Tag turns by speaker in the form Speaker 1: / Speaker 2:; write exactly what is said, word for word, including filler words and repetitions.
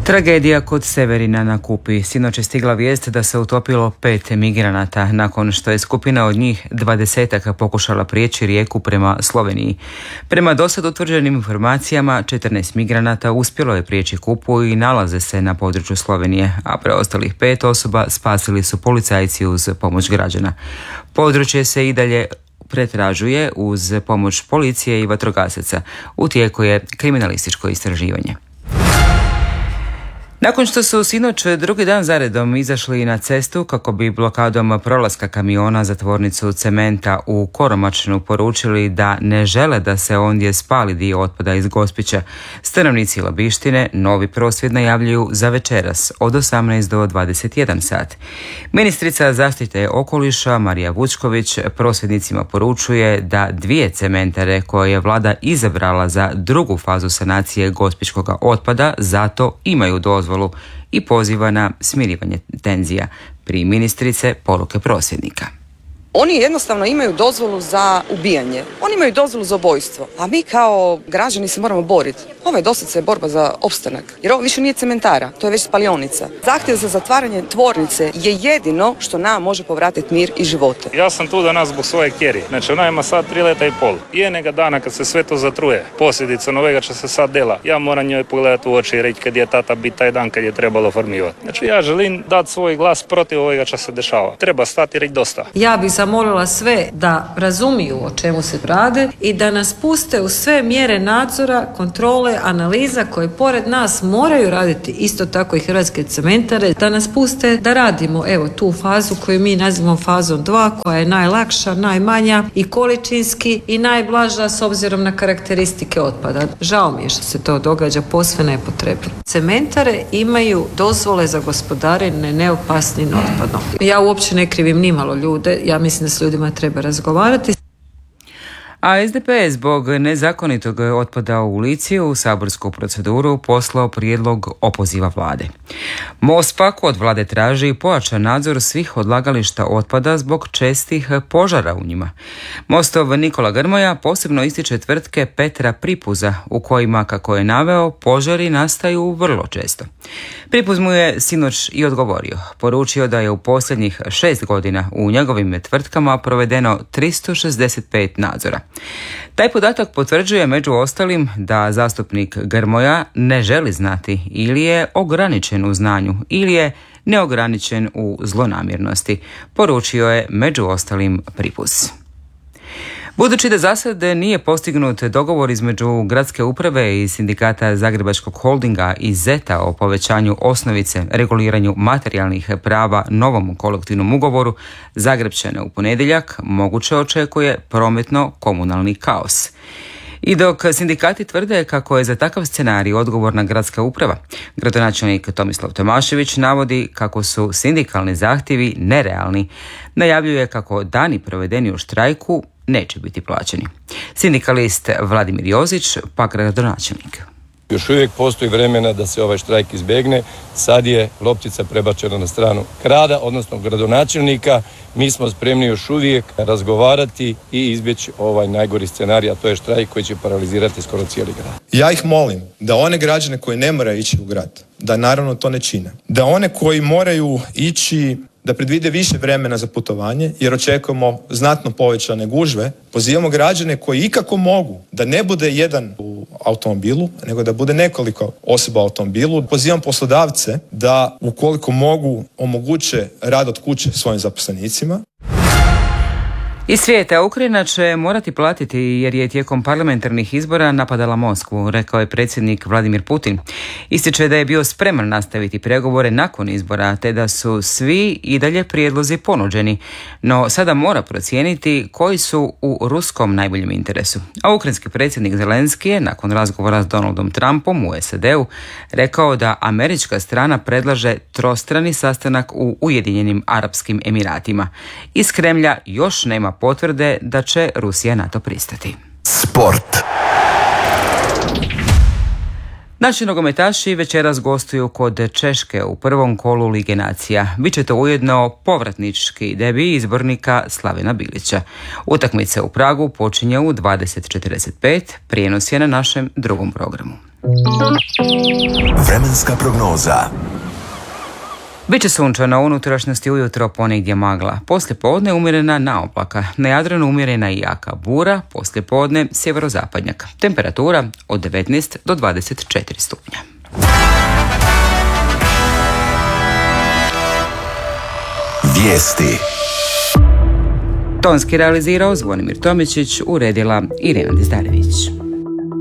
Speaker 1: Tragedija kod Severina na Kupi. Sinoć je stigla vijest da se utopilo pet migranata nakon što je skupina od njih dvadesetak pokušala prijeći rijeku prema Sloveniji. Prema dosad utvrđenim informacijama, četrnaest migranata uspjelo je prijeći Kupu i nalaze se na području Slovenije, a preostalih pet osoba spasili su policajci uz pomoć građana. Područje se i dalje pretražuje uz pomoć policije i vatrogasaca. U tijeku je kriminalističko istraživanje. Nakon što su sinoć drugi dan zaredom izašli na cestu kako bi blokadom prolaska kamiona za tvornicu cementa u Koromačnu poručili da ne žele da se ondje spali dio otpada iz Gospića, stanovnici Labištine novi prosvjed najavljuju za večeras od osamnaest do dvadeset jedan sat. Ministrica zaštite okoliša Marija Vučković prosvjednicima poručuje da dvije cementare koje je vlada izabrala za drugu fazu sanacije gospićkog otpada zato imaju dozvolu i poziva na smirivanje tenzija. Pri ministrice poruke prosvjednika.
Speaker 2: Oni jednostavno imaju dozvolu za ubijanje. Oni imaju dozvolu za ubojstvo. A mi kao građani se moramo boriti. Ovo je doslovce borba za opstanak. Jer ovo više nije cementara, to je već spalionica. Zahtjev za zatvaranje tvornice je jedino što nam može povratiti mir i živote.
Speaker 3: Ja sam tu danas zbog svoje kjeri. Znači ona ima sad tri leta i pol. I jednega dana kad se sve to zatruje, posljedica novega što se sad dela, ja moram njoj pogledati u oči i reći kad je tata bit taj dan kad je trebalo formirati. Znači ja želim dati svoj glas protiv ovega što se dešava. Treba stati i reći dosta.
Speaker 4: Ja bih zamolila sve da razumiju o čemu se radi i da nas puste u sve mjere nadzora, kontrole, analiza koje pored nas moraju raditi isto tako i Hrvatske cementare, da nas puste da radimo evo tu fazu koju mi nazivamo fazom dva, koja je najlakša, najmanja i količinski i najblaža s obzirom na karakteristike otpada. Žao mi je što se to događa posve nepotrebno. Cementare imaju dozvole za gospodarenje neopasnim otpadom. Ja uopće ne krivim nimalo ljude, ja mislim da s ljudima treba razgovarati.
Speaker 1: A es de pe je zbog nezakonitog otpada u Lici u saborsku proceduru poslao prijedlog opoziva vlade. Most pak od vlade traži pojačan nadzor svih odlagališta otpada zbog čestih požara u njima. Mostov Nikola Grmoja posebno ističe tvrtke Petra Pripuza u kojima, kako je naveo, požari nastaju vrlo često. Pripuz mu je sinoć i odgovorio. Poručio da je u posljednjih šest godina u njegovim tvrtkama provedeno tristo šezdeset pet nadzora. Taj podatak potvrđuje među ostalim da zastupnik Grmoja ne želi znati ili je ograničen u znanju ili je neograničen u zlonamjernosti, poručio je među ostalim Pripuz. Budući da zasad nije postignut dogovor između gradske uprave i sindikata Zagrebačkog holdinga i zeta o povećanju osnovice, reguliranju materijalnih prava novom kolektivnom ugovoru, Zagrepčane u ponedjeljak moguće očekuje prometno-komunalni kaos. I dok sindikati tvrde kako je za takav scenarij odgovorna gradska uprava, gradonačelnik Tomislav Tomašević navodi kako su sindikalni zahtjevi nerealni. Najavljuje kako dani provedeni u štrajku neće biti plaćeni. Sindikalist Vladimir Jozić, pak gradonačelnik.
Speaker 5: Još uvijek postoji vremena da se ovaj štrajk izbjegne. Sad je loptica prebačena na stranu grada, odnosno gradonačelnika. Mi smo spremni još uvijek razgovarati i izbjeći ovaj najgori scenarij, a to je štrajk koji će paralizirati skoro cijeli grad.
Speaker 6: Ja ih molim da one građane koji ne moraju ići u grad, da naravno to ne čine. Da one koji moraju ići, da predvide više vremena za putovanje, jer očekujemo znatno povećane gužve. Pozivamo građane koji ikako mogu da ne bude jedan u automobilu, nego da bude nekoliko osoba u automobilu. Pozivam poslodavce da ukoliko mogu omoguće rad od kuće svojim zaposlenicima.
Speaker 1: Iz svijeta Ukrajina će morati platiti jer je tijekom parlamentarnih izbora napadala Moskvu, rekao je predsjednik Vladimir Putin. Ističe da je bio spreman nastaviti pregovore nakon izbora, te da su svi i dalje prijedlozi ponuđeni, no sada mora procijeniti koji su u ruskom najboljem interesu. A ukrajinski predsjednik Zelenski je nakon razgovora s Donaldom Trumpom u es a de u rekao da američka strana predlaže trostrani sastanak u Ujedinjenim Arapskim Emiratima. Iz Kremlja još nema potvrde da će Rusija na to pristati.
Speaker 7: Sport.
Speaker 1: Naši nogometaši večeras gostuju kod Češke u prvom kolu Lige nacija. Biće to ujedno povratnički debi izbornika Slavena Bilića. Utakmica u Pragu počinje u dvadeset četrdeset pet, prijenos je na našem drugom programu.
Speaker 7: Vremenska prognoza.
Speaker 1: Biće sunčano, u unutrašnjosti ujutro ponegdje magla, poslije podne umjerena na oblaka, na Jadranu umjerena i jaka bura, poslije podne sjeverozapadnjak. Temperatura od devetnaest do dvadeset četiri stupnja.
Speaker 7: Vijesti.
Speaker 1: Tonski realizirao Zvonimir Tomičić, uredila Irena Dizdarević.